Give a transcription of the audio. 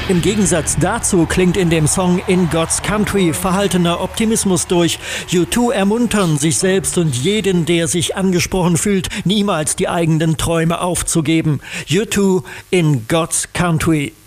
Im Gegensatz dazu klingt in dem Song In God's Country verhaltener Optimismus durch. U2 ermuntern sich selbst und jeden, der sich angesprochen fühlt, niemals die eigenen Träume aufzugeben. U2 In God's Country.